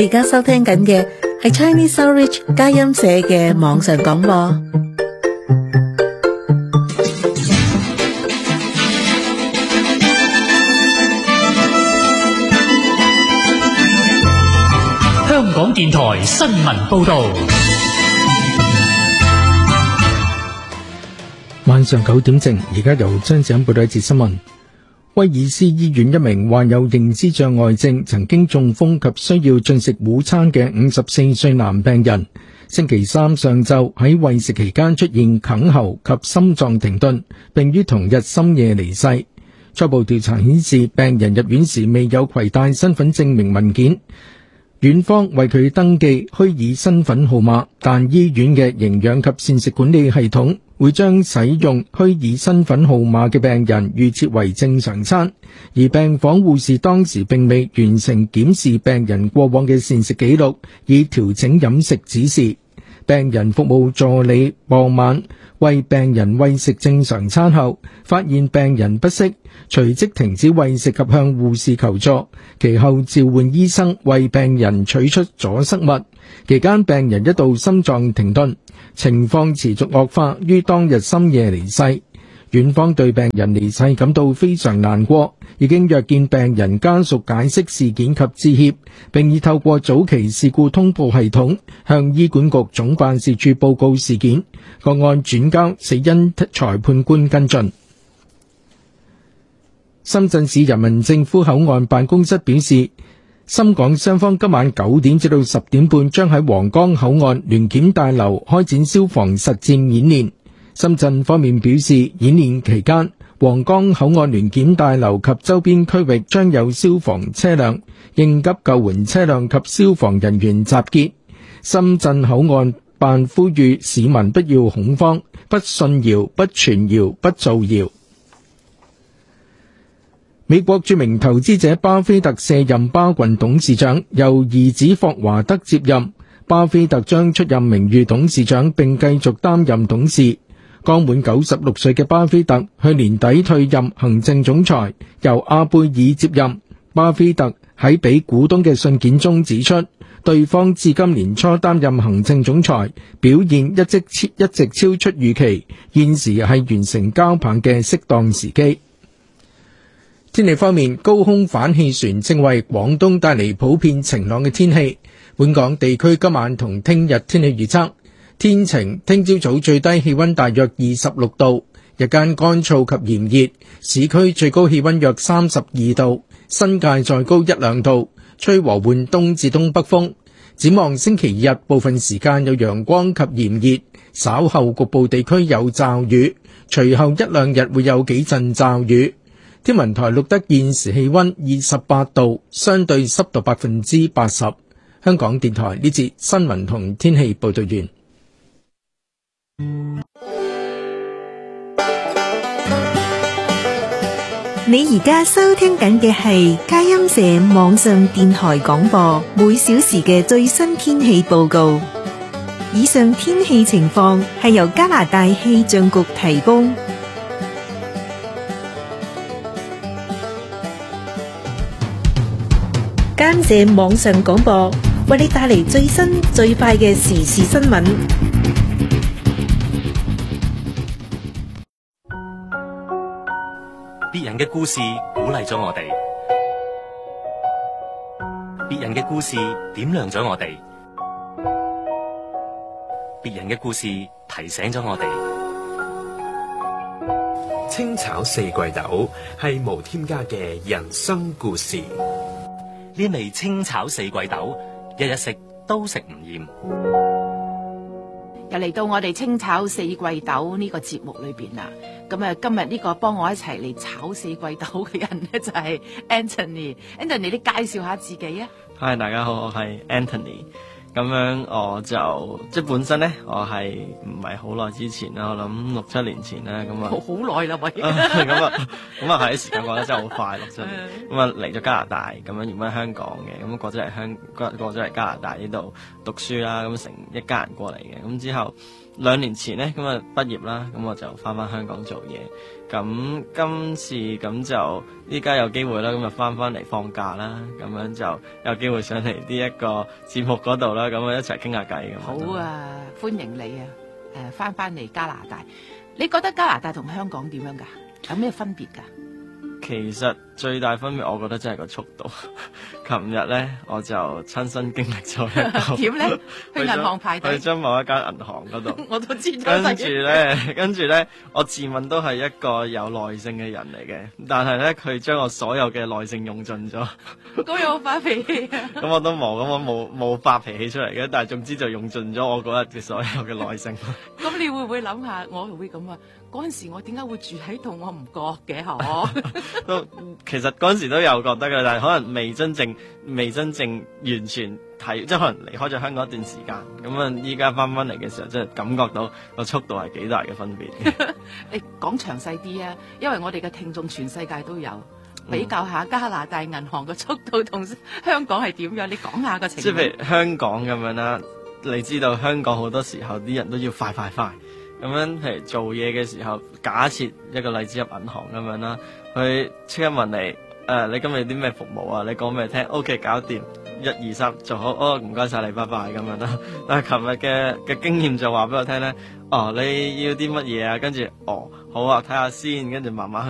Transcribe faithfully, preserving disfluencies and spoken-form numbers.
你而家收聽緊嘅係 Chinese Outreach 佳音社嘅網上廣播。 香港電台新聞報道。 晚上九點正，而家由張子欣報道一節新聞。威爾斯醫院一名患有認知障礙症、曾經中風及需要進食午餐嘅五十四歲男病人，星期三上晝喺餵食期間出現哽喉及心臟停頓，並於同日深夜離世。初步調查顯示，病人入院時未有攜帶身份證明文件，院方為佢登記虛擬身份號碼，但醫院嘅營養及膳食管理系統會將使用虛擬身份號碼嘅病人預設為正常餐，而病房護士當時並未完成檢視病人過往嘅膳食記錄，以調整飲食指示。病人服務助理傍晚為病人餵食正常餐後，發現病人不適，隨即停止餵食及向護士求助，其後召喚醫生為病人取出阻塞物。期間病人一度心臟停頓，情況持續惡化，於當日深夜離世。院方對病人離世感到非常難過，已經約見病人家屬解釋事件及致歉，並已透過早期事故通報系統向醫管局總辦事處報告事件，個案轉交死因裁判官跟進。深圳市人民政府口岸辦公室表示，深港雙方今晚九點至到十點半將喺皇崗口岸聯檢大樓開展消防實戰演練。深圳方面表示，演練期間，皇崗口岸聯檢大樓及周邊區域將有消防車輛、應急救援車輛及消防人員集結。深圳口岸辦呼籲市民不要恐慌，不信謠，不傳謠，不造謠。美國著名投資者巴菲特卸任巴郡董事長，由兒子霍華德接任。巴菲特將出任名譽董事長，並繼續擔任董事。剛滿九十六歲嘅巴菲特去年底退任行政總裁，由阿貝爾接任。巴菲特喺俾股東嘅信件中指出，對方至今年初擔任行政總裁，表現一直一直超出預期，現時係完成交棒嘅適當時機。天氣方面，高空反氣旋正為廣東帶嚟普遍晴朗嘅天氣。本港地區今晚同聽日天氣預測，天晴，聽朝早最低氣溫大約二十六度，日間乾燥及炎熱，市區最高氣溫約三十二度，新界再高一兩度，吹和緩東至東北風。展望星期日部分時間有陽光及炎熱，稍後局部地區有驟雨，隨後一兩日會有幾陣驟雨。天文台錄得現時氣溫二十八度，相對濕度百分之八十。香港電台呢節新聞同天氣報道完。 你而家收聽緊嘅係佳音社網上電台廣播，每小時嘅最新天氣報告。以上天氣情況係由加拿大氣象局提供。佳音社網上廣播為你帶嚟最新最快嘅時事新聞。 別人嘅故事鼓勵咗我哋，別人嘅故事點亮咗我哋，別人嘅故事提醒咗我哋。 清炒四季豆係無添加嘅人生故事。 呢味清炒四季豆，日日食都食唔厭。 又嚟到我哋清炒四季豆呢個節目裏邊啦，咁啊今日呢個幫我一齊嚟炒四季豆嘅人呢，就係 Anthony。Anthony， 你介紹下自己啊。 Hi， 大家好，我係 Anthony。咁樣我就即係本身咧，我係唔係好耐之前啦，我諗六七年前啦，咁啊好耐啦喂。 咁啊咁啊係，時間過得真係好快，六七年。咁啊嚟咗加拿大，咁樣原本喺香港嘅，咁過咗嚟香過過咗嚟加拿大呢度讀書啦，咁成一家人過嚟嘅。咁之後兩年前咧，咁啊畢業啦，咁我就翻翻香港做嘢。 咁今次咁就依家有機會啦，咁就翻翻嚟放假啦，咁樣就有機會上嚟呢一個節目嗰度啦，咁啊一齊傾下偈咁。 好啊，歡迎你啊！誒，翻翻嚟加拿大，你覺得加拿大同香港點樣噶？有咩分別噶？ 其實最大分別，我覺得真係個速度。琴日咧，我就親身經歷咗一個點咧？去銀行排隊， 去咗某一間銀行嗰度。 我都知道。 跟住咧，跟住咧，我自問都係一個有耐性嘅人嚟嘅，但係咧，佢將我所有嘅耐性用盡咗。 咁有冇發脾氣啊？ 咁我都冇，咁我冇冇發脾氣出嚟嘅，但係總之就用盡咗我嗰日嘅所有嘅耐性。 咁你會唔會諗下？我會咁啊？嗰陣時我點解會住喺度？我唔覺嘅嗬。 都其實嗰陣時都有覺得嘅，但係可能未真正未真正完全睇，即係可能離開咗香港一段時間，咁啊依家翻翻嚟嘅時候，即係感覺到個速度係幾大嘅分別。 你講詳細啲啊，因為我哋嘅聽眾全世界都有比較下加拿大銀行嘅速度同香港係點樣，你講下個情況。 即係譬如香港咁樣啦，你知道香港好多時候啲人都要快快快。咁樣，譬如做嘢嘅時候，假設一個例子入銀行咁樣啦，佢即刻問你，誒、呃，你今日有啲咩服務啊？你講俾佢聽 ，OK， 搞掂，一二三，做好，哦，唔該晒你，拜拜咁樣啦。但係琴日嘅嘅經驗就話俾我聽咧，哦，你要啲乜嘢啊？跟住，哦，好啊，睇下先，跟住慢慢去。